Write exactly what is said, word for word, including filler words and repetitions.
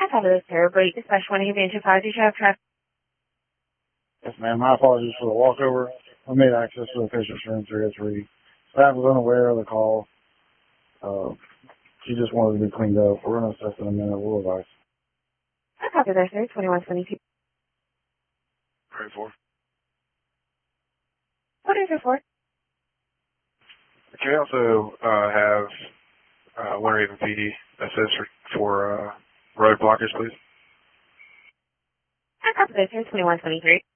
copy this terribly. Dispatch one Advance five. Did you have traffic? Yes, ma'am. My apologies for the walkover. I made access to the patient's room three oh three. Staff was unaware of the call. Uh, she just wanted to be cleaned up. We're going to assess in a minute. We'll advise. I copy there, sir. twenty-one twenty-two. thirty-four. What is it for? Can we also uh, have uh, Winter Haven P D assist for, for uh, road blockers, please? I copy there, sir. twenty-one twenty-three.